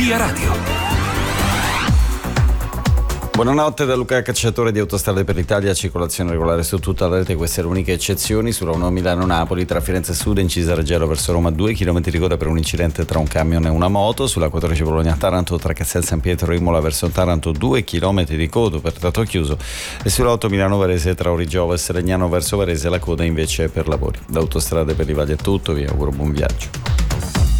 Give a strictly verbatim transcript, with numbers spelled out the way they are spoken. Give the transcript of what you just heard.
Via Radio. Buonanotte da Luca Cacciatore di Autostrade per l'Italia, circolazione regolare su tutta la rete, queste le uniche eccezioni. Sulla uno Milano-Napoli tra Firenze Sud e Incisa Reggero verso Roma due chilometri di coda per un incidente tra un camion e una moto. Sulla quattordici Bologna-Taranto tra Castel San Pietro e Imola verso Taranto due chilometri di coda per tratto chiuso, e sulla otto Milano-Varese tra Origiovo e Selegnano verso Varese la coda invece è per lavori. Da Autostrade per l'Italia è tutto, vi auguro buon viaggio.